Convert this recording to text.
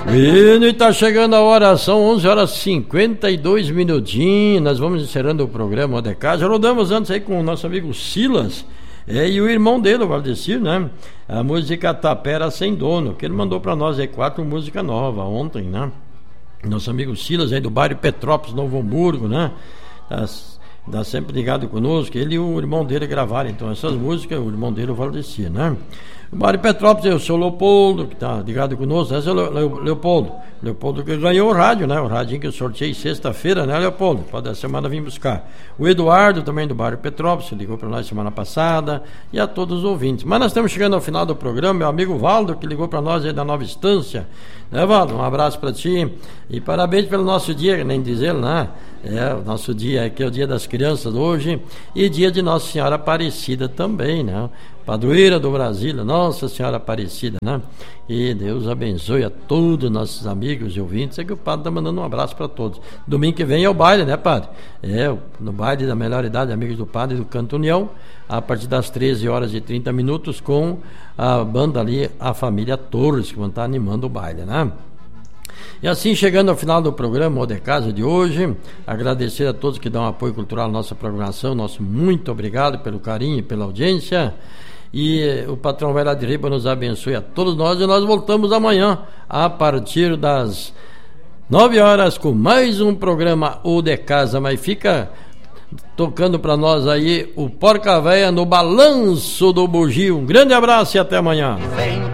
E tá chegando a hora, são 11 horas 52 minutinhos. Nós vamos encerrando o programa de casa. Já rodamos antes aí com o nosso amigo Silas e o irmão dele, o Valdecir, né? A música Tapera Sem Dono, que ele mandou pra nós aí 4 músicas novas ontem, né? Nosso amigo Silas aí do bairro Petrópolis, Novo Hamburgo, né? Tá sempre ligado conosco. Ele e o irmão dele gravaram então essas músicas, o irmão dele, o Valdecir, né? O Mário Petrópolis, eu sou o Leopoldo, que tá ligado conosco. Esse é o Leopoldo que ganhou o rádio, né? O radinho que eu sorteei sexta-feira, né, Leopoldo? Pode da semana vir buscar. O Eduardo, também do bairro Petrópolis, ligou para nós semana passada. E a todos os ouvintes. Mas nós estamos chegando ao final do programa. Meu amigo Valdo, que ligou para nós aí da Nova Estância. Né, Valdo? Um abraço para ti. E parabéns pelo nosso dia, nem dizer, né? O nosso dia aqui é o dia das crianças hoje. E dia de Nossa Senhora Aparecida também, né? Padroeira do Brasil, Nossa Senhora Aparecida, né? E Deus abençoe a todos nossos amigos e ouvintes. É que o padre está mandando um abraço para todos. Domingo que vem é o baile, né, padre? No baile da melhor idade, amigos do padre do Canto União, a partir das 13 horas e 30 minutos, com a banda ali, a família Torres, que vão estar animando o baile, né? E assim, chegando ao final do programa O de Casa de hoje, agradecer a todos que dão apoio cultural à nossa programação. Nosso muito obrigado pelo carinho e pela audiência. E o patrão Velha de Riba nos abençoe a todos nós. E nós voltamos amanhã a partir das 9 horas com mais um programa O de Casa. Mas fica tocando para nós aí o Porca Véia no Balanço do Bugio. Um grande abraço e até amanhã.